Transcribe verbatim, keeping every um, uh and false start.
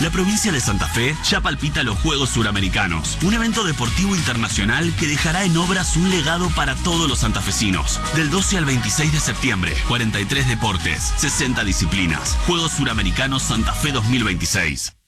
La provincia de Santa Fe ya palpita los Juegos Suramericanos, un evento deportivo internacional que dejará en obras un legado para todos los santafesinos. Del doce al veintiséis de septiembre, cuarenta y tres deportes, sesenta disciplinas. Juegos Suramericanos Santa Fe dos mil veintiséis.